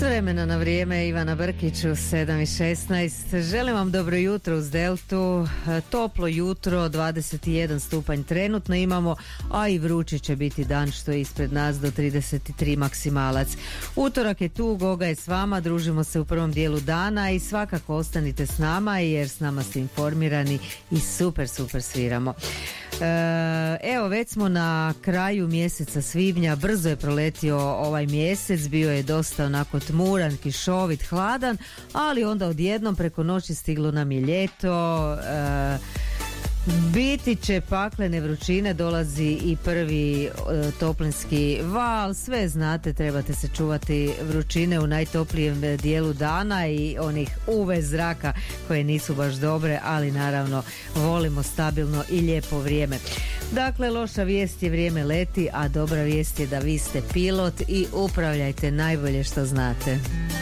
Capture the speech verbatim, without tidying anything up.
vremena na vrijeme, Ivana Brkiću, sedam i šesnaest. Želim vam dobro jutro uz Deltu. Toplo jutro, dvadeset jedan stupanj trenutno imamo, a i vrući će biti dan što je ispred nas do trideset tri maksimalac. Utorak je tu, Goga je s vama, družimo se u prvom dijelu dana i svakako ostanite s nama jer s nama ste informirani i super, super sviramo. Evo, već smo na kraju mjeseca svibnja, brzo je proletio ovaj mjesec, bio je dosta onako tmuran, kišovit, hladan, ali onda odjednom preko noći stiglo nam je ljeto. E, biti će paklene vrućine, dolazi i prvi e, toplinski val, sve znate, trebate se čuvati vrućine u najtoplijem dijelu dana i onih U V zraka koje nisu baš dobre, ali naravno volimo stabilno i lijepo vrijeme. Dakle, loša vijest je vrijeme leti, a dobra vijest je da vi ste pilot i upravljajte najbolje što znate.